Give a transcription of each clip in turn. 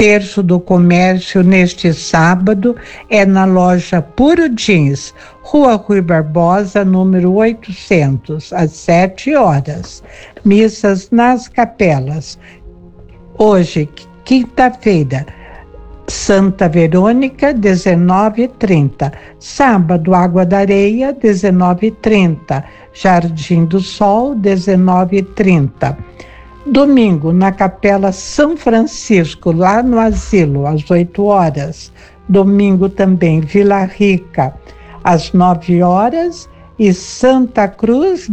Terço do Comércio neste sábado é na loja Puro Jeans, Rua Rui Barbosa, número 800, às 7 horas. Missas nas capelas. Hoje, quinta-feira, Santa Verônica, 19h30. Sábado, Água da Areia, 19h30. Jardim do Sol, 19h30. Domingo, na Capela São Francisco, lá no Asilo, às 8 horas. Domingo também, Vila Rica, às 9 horas. E Santa Cruz,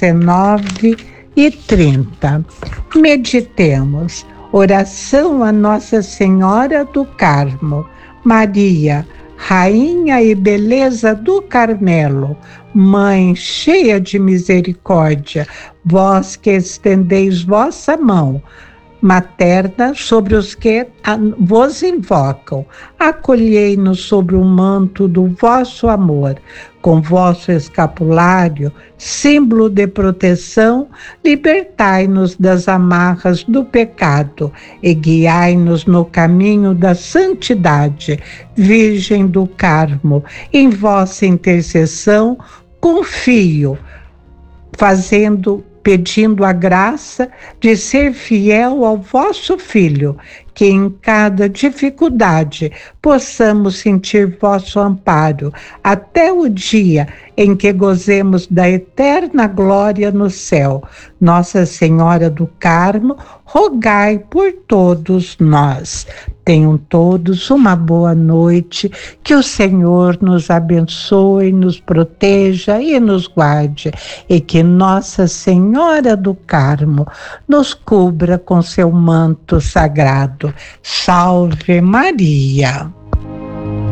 19h30. Meditemos. Oração a Nossa Senhora do Carmo. Maria, Rainha e beleza do Carmelo, Mãe cheia de misericórdia, vós que estendeis vossa mão materna sobre os que vos invocam, acolhei-nos sobre o manto do vosso amor, com vosso escapulário, símbolo de proteção, libertai-nos das amarras do pecado e guiai-nos no caminho da santidade. Virgem do Carmo, em vossa intercessão, confio, pedindo a graça de ser fiel ao vosso Filho, que em cada dificuldade possamos sentir vosso amparo, até o dia em que gozemos da eterna glória no céu. Nossa Senhora do Carmo, rogai por todos nós. Tenham todos uma boa noite, que o Senhor nos abençoe, nos proteja e nos guarde, e que Nossa Senhora do Carmo nos cubra com seu manto sagrado. Salve Maria!